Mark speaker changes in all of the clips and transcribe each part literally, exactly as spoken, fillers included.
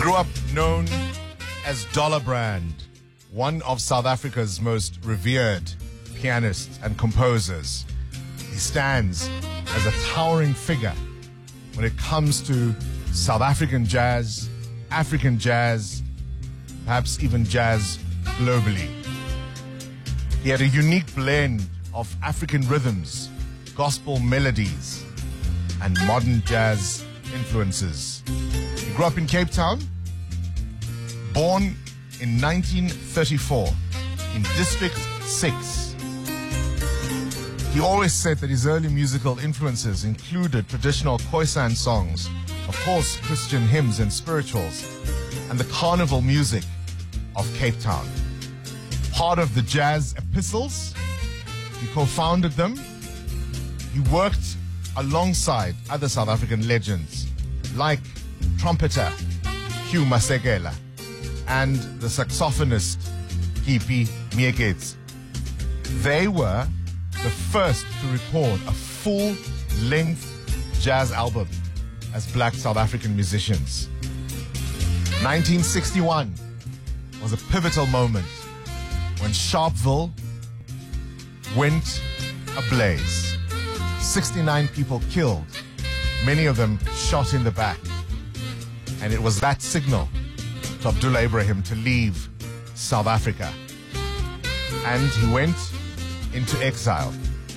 Speaker 1: grew up known as Dollar Brand, one of South Africa's most revered pianists and composers. He stands as a towering figure when it comes to South African jazz, African jazz, perhaps even jazz globally. He had a unique blend of African rhythms, gospel melodies, and modern jazz influences. He grew up in Cape Town, born in nineteen thirty-four in District six. He always said that his early musical influences included traditional Khoisan songs, of course Christian hymns and spirituals, and the carnival music of Cape Town. Part of the Jazz Epistles, he co-founded them. He worked alongside other South African legends like trumpeter Hugh Masekela and the saxophonist Kippie Meeketsi. They were the first to record a full-length jazz album as black South African musicians. nineteen sixty-one was a pivotal moment when Sharpeville went ablaze. sixty-nine people killed, many of them shot in the back. And it was that signal to Abdullah Ibrahim to leave South Africa. And he went into exile.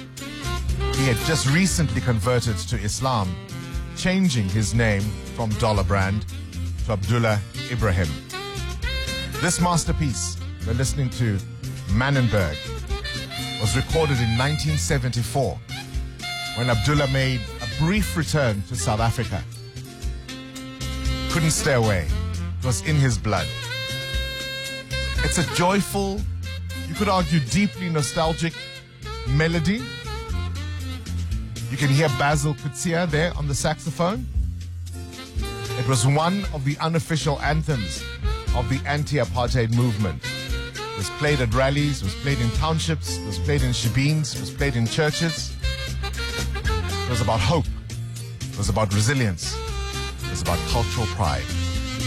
Speaker 1: He had just recently converted to Islam, changing his name from Dollar Brand to Abdullah Ibrahim. This masterpiece we're listening to, Mannenberg, was recorded in nineteen seventy-four when Abdullah made a brief return to South Africa. Couldn't stay away. It was in his blood. It's a joyful, you could argue deeply nostalgic melody. You can hear Basil Coetzee there on the saxophone. It was one of the unofficial anthems of the anti-apartheid movement. It was played at rallies, it was played in townships, it was played in shebeens, it was played in churches. It was about hope. It was about resilience. It was about cultural pride.